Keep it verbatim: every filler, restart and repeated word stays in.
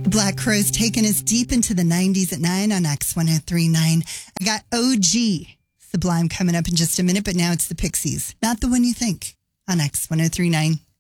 Black Crowes taking us deep into the nineties at nine on X one oh three point nine. I got O G Sublime coming up in just a minute, but now it's the Pixies. Not the one you think on X one oh three point nine.